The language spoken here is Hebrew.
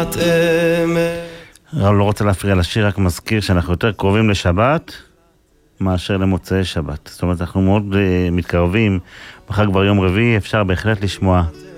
בת אמת. רב לא רוצה להפריע לשיר, רק מזכיר שאנחנו יותר קרובים לשבת מאשר למוצאי שבת. זאת אומרת, אנחנו מאוד מתקרבים, מחר כבר יום רביעי, אפשר בהחלט לשמוע